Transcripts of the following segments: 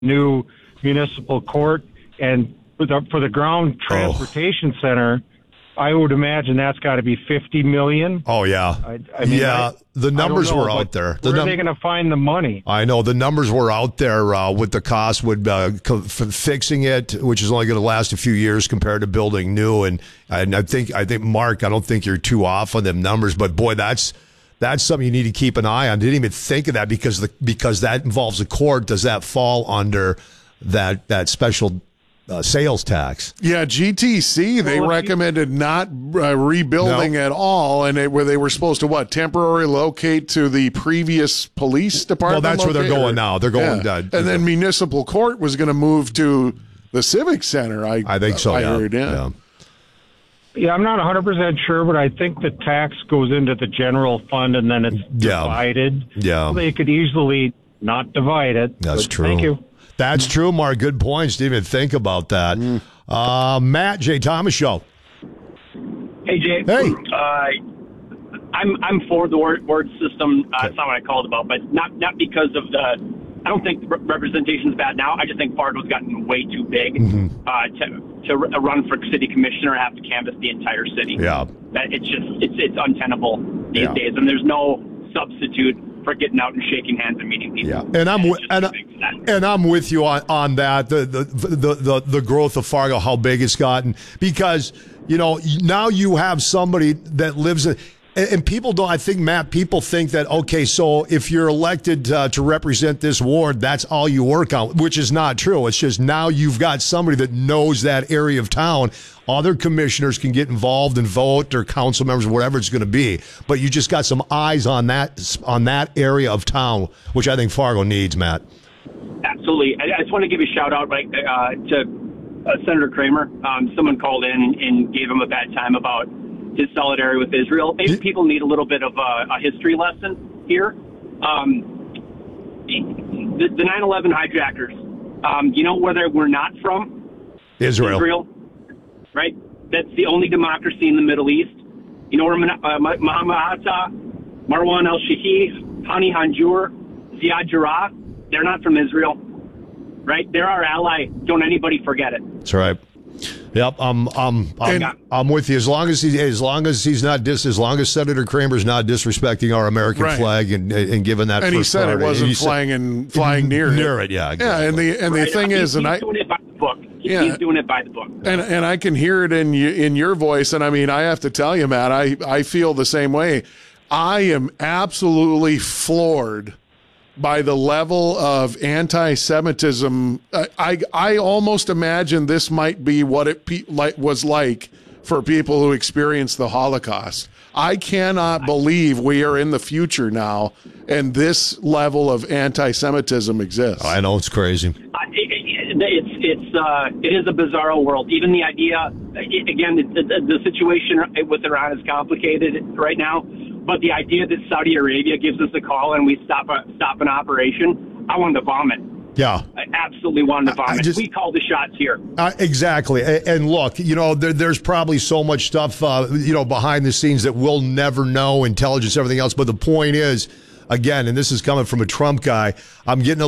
new municipal court, and for the ground transportation center, I would imagine that's got to be $50 million. Oh yeah, I mean, the numbers were out there. Where are they going to find the money? I know the numbers were out there with the cost fixing it, which is only going to last a few years compared to building new. And I think Mark, I don't think you're too off on them numbers, but boy, that's something you need to keep an eye on. Didn't even think of that because that involves a court. Does that fall under that special sales tax? Yeah, GTC, they recommended not rebuilding at all, and where they were supposed to, temporarily locate to the previous police department? Well, that's where they're going now. They're going and then municipal court was going to move to the Civic Center, I think so, I heard, yeah. Yeah, I'm not 100% sure, but I think the tax goes into the general fund and then it's divided. Yeah. So they could easily not divide it. That's true. Thank you. That's true, Mark. Good points. Didn't even think about that. Matt, Jay Thomas Show. Hey, Jay. Hey. I'm for the word system. That's not what I called about, but not because of I don't think representation is bad now. I just think Fargo's gotten way too big to run for city commissioner and have to canvass the entire city. Yeah. It's untenable these days, and there's no substitute for getting out and shaking hands and meeting people. Yeah, and I'm with you on that. The growth of Fargo, how big it's gotten, because now you have somebody that lives in. And people don't, I think, Matt, people think that, okay, so if you're elected to represent this ward, that's all you work on, which is not true. It's just now you've got somebody that knows that area of town. Other commissioners can get involved and vote, or council members, whatever it's going to be. But you just got some eyes on that area of town, which I think Fargo needs, Matt. Absolutely. I just want to give a shout out to Senator Kramer. Someone called in and gave him a bad time about his solidarity with Israel. Maybe people need a little bit of a history lesson here. The 9/11 hijackers, you know where they were not from? Israel. Right? That's the only democracy in the Middle East. You know where Muhammad Atta, Marwan al-Shihhi, Hani Hanjour, Ziad Jarrah, they're not from Israel. Right? They're our ally. Don't anybody forget it. That's right. Yep, I'm with you. As long as Senator Kramer's not disrespecting our American flag and giving that, and he said it wasn't flying near it. Yeah, exactly. And the thing is, he's doing it by the book. He's doing it by the book. And I can hear it in your voice. And I mean, I have to tell you, Matt, I feel the same way. I am absolutely floored by the level of anti-Semitism. I almost imagine this might be what it was like for people who experienced the Holocaust. I cannot believe we are in the future now, and this level of anti-Semitism exists. I know, it's crazy. It is a bizarro world. Even the idea, again, the situation with Iran is complicated right now. But the idea that Saudi Arabia gives us a call and we stop an operation, I wanted to vomit. Yeah. I absolutely wanted to vomit. We call the shots here. Exactly. And look, there's probably so much stuff, behind the scenes that we'll never know, intelligence, everything else. But the point is, again, and this is coming from a Trump guy, I'm getting a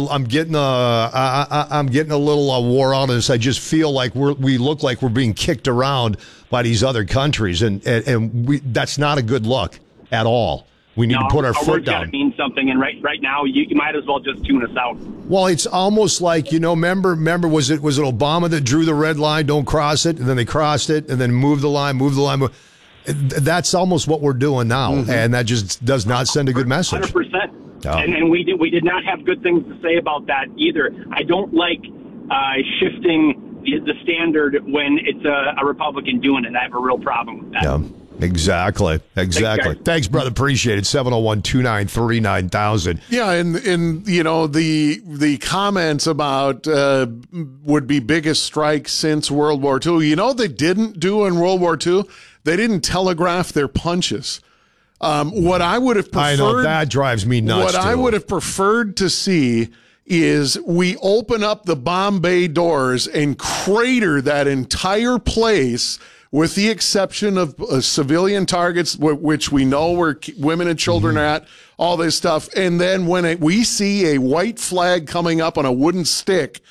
little war on this. I just feel like we look like we're being kicked around by these other countries, and that's not a good look at all. We need to put our foot down. Gotta mean something, and right now you might as well just tune us out. Well, it's almost like, remember was it Obama that drew the red line, don't cross it, and then they crossed it, and then move the line. That's almost what we're doing now, and that just does not send a good message. 100%. And we did not have good things to say about that either. I don't like shifting the standard when it's a Republican doing it. I have a real problem with that. Yeah. Exactly. Thanks, brother. Appreciate it. 701-293-9000. Yeah, and the comments about would be biggest strike since World War II. They didn't do in World War II? They didn't telegraph their punches. What I would have preferred, I know, that drives me nuts. What I would have preferred to see is we open up the bomb bay doors and crater that entire place with the exception of civilian targets, which we know where women and children are at, all this stuff. And then when we see a white flag coming up on a wooden stick